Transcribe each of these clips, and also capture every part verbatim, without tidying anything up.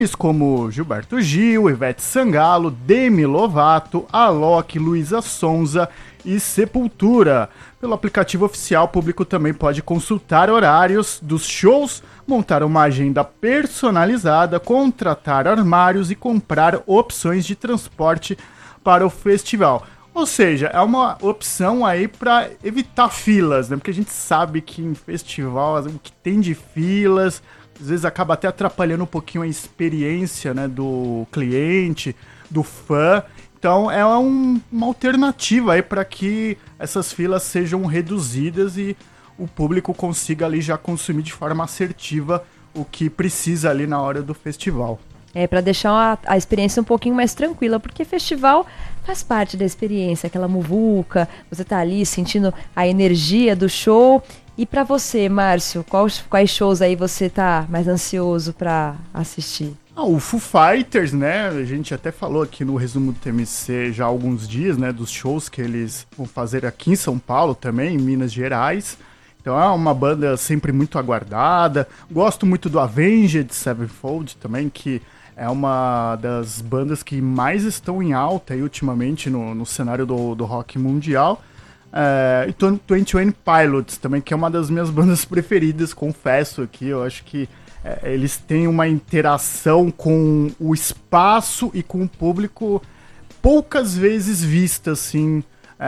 como Gilberto Gil, Ivete Sangalo, Demi Lovato, Alok, Luísa Sonza e Sepultura. Pelo aplicativo oficial, o público também pode consultar horários dos shows, montar uma agenda personalizada, contratar armários e comprar opções de transporte para o festival. Ou seja, é uma opção aí para evitar filas, né? Porque a gente sabe que em festival o que tem de filas às vezes acaba até atrapalhando um pouquinho a experiência, né, do cliente, do fã. Então é um, uma alternativa aí para que essas filas sejam reduzidas e o público consiga ali já consumir de forma assertiva o que precisa ali na hora do festival. É, para deixar a, a experiência um pouquinho mais tranquila, porque festival faz parte da experiência, aquela muvuca, você tá ali sentindo a energia do show. E para você, Márcio, quais, quais shows aí você tá mais ansioso para assistir? Ah, o Foo Fighters, né? A gente até falou aqui no resumo do T M C já há alguns dias, né? Dos shows que eles vão fazer aqui em São Paulo também, em Minas Gerais. Então é uma banda sempre muito aguardada. Gosto muito do Avenged Sevenfold também, que é uma das bandas que mais estão em alta aí ultimamente no, no cenário do, do rock mundial. É, e Twenty One Pilots também, que é uma das minhas bandas preferidas, confesso aqui. Eu acho que é, eles têm uma interação com o espaço e com o público poucas vezes vista, assim,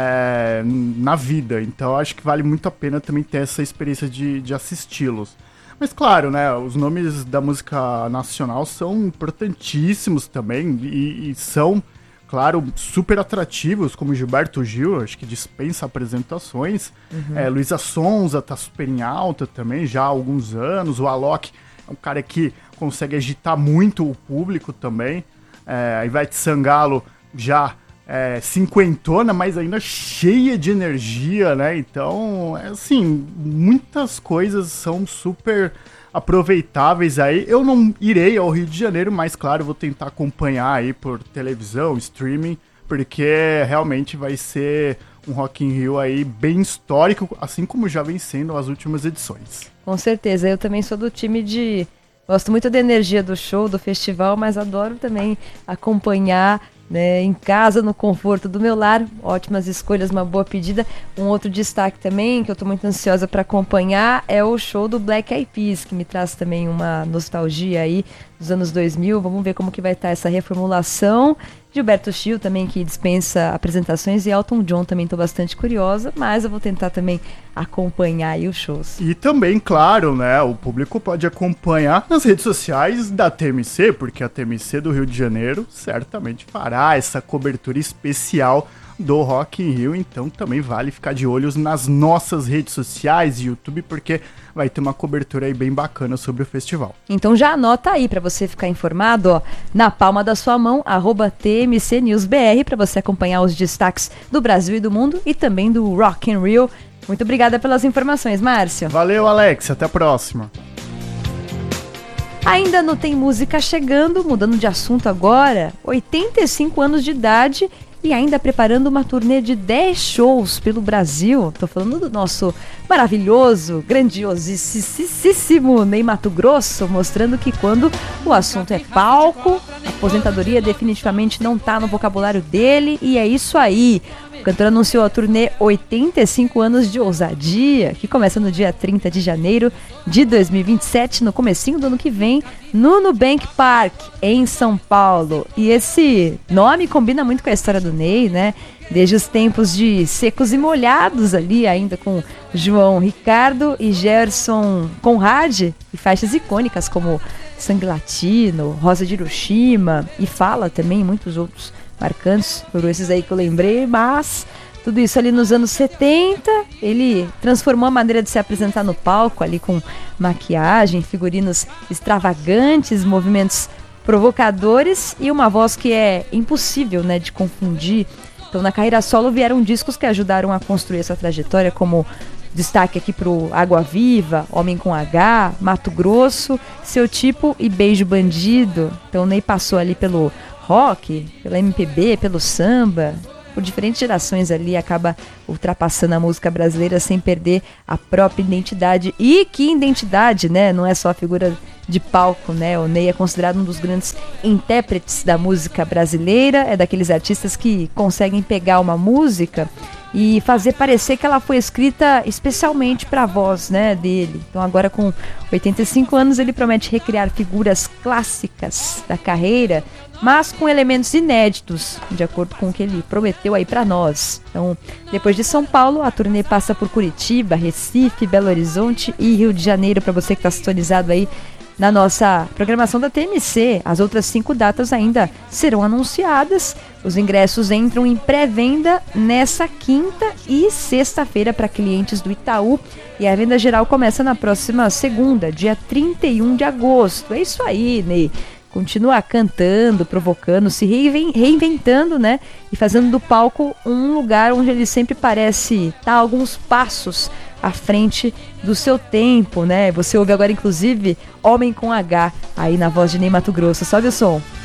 é, na vida. Então eu acho que vale muito a pena também ter essa experiência de, de assisti-los. Mas claro, né, os nomes da música nacional são importantíssimos também e, e são, claro, super atrativos, como Gilberto Gil, acho que dispensa apresentações. Uhum. É, Luísa Sonza tá super em alta também, já há alguns anos. O Alok é um cara que consegue agitar muito o público também. É, a Ivete Sangalo já é, cinquentona, mas ainda cheia de energia, né? Então, é, assim, muitas coisas são super aproveitáveis aí. Eu não irei ao Rio de Janeiro, mas claro, vou tentar acompanhar aí por televisão, streaming, porque realmente vai ser um Rock in Rio aí bem histórico, assim como já vem sendo as últimas edições. Com certeza, eu também sou do time de... Gosto muito da energia do show, do festival, mas adoro também acompanhar, né, em casa, no conforto do meu lar. Ótimas escolhas, uma boa pedida. Um outro destaque também, que eu tô muito ansiosa para acompanhar, é o show do Black Eyed Peas, que me traz também uma nostalgia aí dos anos dois mil. Vamos ver como que vai estar essa reformulação. Gilberto Gil também, que dispensa apresentações, e Elton John também tô bastante curiosa, mas eu vou tentar também acompanhar aí os shows. E também, claro, né, o público pode acompanhar nas redes sociais da T M C, porque a T M C do Rio de Janeiro certamente fará essa cobertura especial do Rock in Rio, então também vale ficar de olhos nas nossas redes sociais e YouTube, porque vai ter uma cobertura aí bem bacana sobre o festival. Então já anota aí para você ficar informado, ó, na palma da sua mão, arroba T M C News B R, para você acompanhar os destaques do Brasil e do mundo e também do Rock in Rio. Muito obrigada pelas informações, Márcio. Valeu, Alex, até a próxima. Ainda não tem música chegando, mudando de assunto agora, oitenta e cinco anos de idade e ainda preparando uma turnê de dez shows pelo Brasil. Tô falando do nosso maravilhoso, grandiosíssimo Ney Matogrosso, mostrando que quando o assunto é palco, a aposentadoria definitivamente não tá no vocabulário dele, e é isso aí. O cantor anunciou a turnê oitenta e cinco anos de ousadia, que começa no dia trinta de janeiro de dois mil e vinte e sete, no comecinho do ano que vem, no Nubank Park, em São Paulo. E esse nome combina muito com a história do Ney, né? Desde os tempos de Secos e Molhados ali, ainda com João Ricardo e Gerson Conrad, e faixas icônicas como Sangue Latino, Rosa de Hiroshima, e Fala também, muitos outros marcantes, foram esses aí que eu lembrei, mas tudo isso ali nos anos setenta, ele transformou a maneira de se apresentar no palco, ali com maquiagem, figurinos extravagantes, movimentos provocadores e uma voz que é impossível, né, de confundir. Então, na carreira solo vieram discos que ajudaram a construir essa trajetória, como destaque aqui pro Água Viva, Homem com H, Mato Grosso, Seu Tipo e Beijo Bandido. Então, Ney passou ali pelo rock, pelo M P B, pelo samba, por diferentes gerações ali, acaba ultrapassando a música brasileira sem perder a própria identidade. E que identidade, né? Não é só a figura de palco, né? O Ney é considerado um dos grandes intérpretes da música brasileira, é daqueles artistas que conseguem pegar uma música e fazer parecer que ela foi escrita especialmente para a voz, né, dele. Então agora com oitenta e cinco anos ele promete recriar figuras clássicas da carreira, mas com elementos inéditos, de acordo com o que ele prometeu aí para nós. Então, depois de São Paulo, a turnê passa por Curitiba, Recife, Belo Horizonte e Rio de Janeiro, para você que está sintonizado aí na nossa programação da T M C. As outras cinco datas ainda serão anunciadas. Os ingressos entram em pré-venda nessa quinta e sexta-feira para clientes do Itaú. E a venda geral começa na próxima segunda, dia trinta e um de agosto. É isso aí, Ney. Continua cantando, provocando, se reinventando, né? E fazendo do palco um lugar onde ele sempre parece estar alguns passos à frente do seu tempo, né? Você ouve agora, inclusive, Homem com H, aí na voz de Ney Matogrosso. Sobe o som.